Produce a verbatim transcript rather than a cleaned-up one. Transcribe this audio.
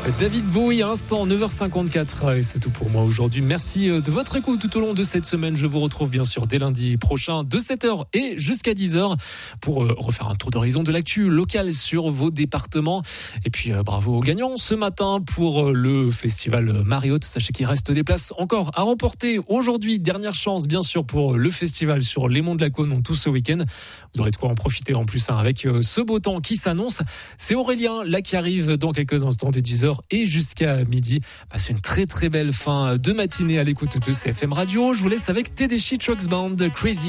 David Bowie, à instant, neuf heures cinquante-quatre. Et c'est tout pour moi aujourd'hui. Merci de votre écoute tout au long de cette semaine. Je vous retrouve bien sûr dès lundi prochain de sept heures et jusqu'à dix heures pour refaire un tour d'horizon de l'actu locale sur vos départements. Et puis bravo aux gagnants ce matin pour le festival Mariotte. Sachez qu'il reste des places encore à remporter aujourd'hui. Dernière chance bien sûr pour le festival sur les Monts de la Cône tout ce week-end. Vous aurez de quoi en profiter en plus hein, avec ce beau temps qui s'annonce. C'est Aurélien là qui arrive dans quelques instants de dix heures et jusqu'à midi. Passez une très très belle fin de matinée à l'écoute de C F M Radio. Je vous laisse avec Tedeschi Trucks Band, Crazy.